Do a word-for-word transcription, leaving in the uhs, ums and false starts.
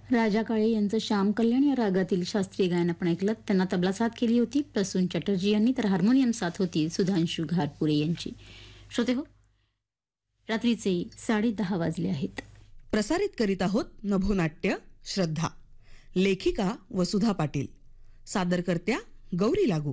राजा काळे यांचं श्याम कल्याण या रागातील शास्त्रीय गायन आपण ऐकलं. त्यांना तबला साथ केली होती प्रसून चटर्जी यांनी, तर हार्मोनियम साथ होती सुधांशू घारपुरे यांची. श्रोते हो, रात्रीचे साडे दहा वाजले आहेत. प्रसारित करीत आहोत नभोनाट्य श्रद्धा. लेखिका वसुधा पाटील, सादरकर्त्या गौरी लागू.